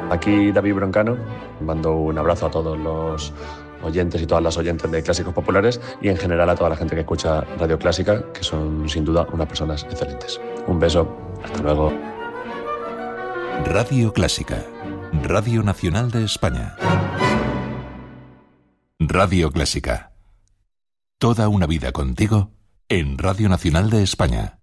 Aquí David Broncano, mando un abrazo a todos los oyentes y todas las oyentes de Clásicos Populares y en general a toda la gente que escucha Radio Clásica, que son sin duda unas personas excelentes. Un beso, hasta luego. Radio Clásica, Radio Nacional de España. Radio Clásica. Toda una vida contigo en Radio Nacional de España.